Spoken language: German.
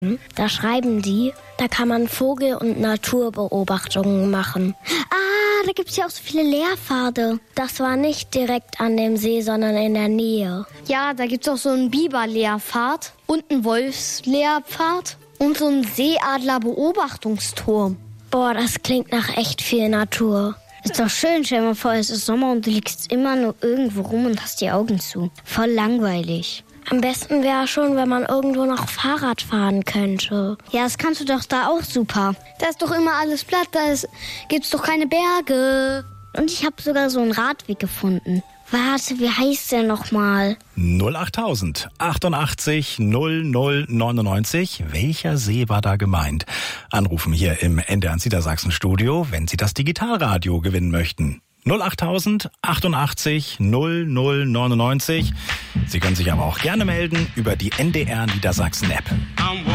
Da schreiben die, da kann man Vogel- und Naturbeobachtungen machen. Ah, da gibt's ja auch so viele Lehrpfade. Das war nicht direkt an dem See, sondern in der Nähe. Ja, da gibt's auch so einen Biberlehrpfad und einen Wolfslehrpfad und so einen Seeadlerbeobachtungsturm. Boah, das klingt nach echt viel Natur. Ist doch schön, stell dir mal vor, es ist Sommer und du liegst immer nur irgendwo rum und hast die Augen zu. Voll langweilig. Am besten wäre schon, wenn man irgendwo noch Fahrrad fahren könnte. Ja, das kannst du doch da auch super. Da ist doch immer alles platt, gibt's doch keine Berge. Und ich habe sogar so einen Radweg gefunden. Warte, wie heißt der nochmal? 08000 88 00 99. Welcher See war da gemeint? Anrufen hier im NDR Niedersachsen Studio, wenn Sie das Digitalradio gewinnen möchten. 08000 88 00 99. Sie können sich aber auch gerne melden über die NDR Niedersachsen App.